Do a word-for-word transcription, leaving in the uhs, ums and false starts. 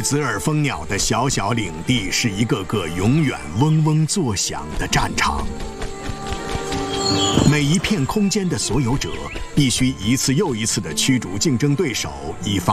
子耳蜂鸟的小小领地是一个个永远嗡嗡作响的战场。每一片空间的所有者必须一次又一次地驱逐竞争对手，以防